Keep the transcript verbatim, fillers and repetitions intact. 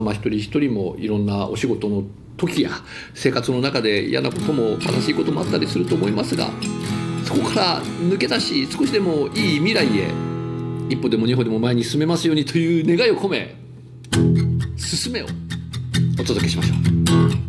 まあ、一人一人もいろんなお仕事の時や生活の中で嫌なことも悲しいこともあったりすると思いますが、そこから抜け出し少しでもいい未来へ一歩でも二歩でも前に進めますようにという願いを込め、進めをお届けしましょう。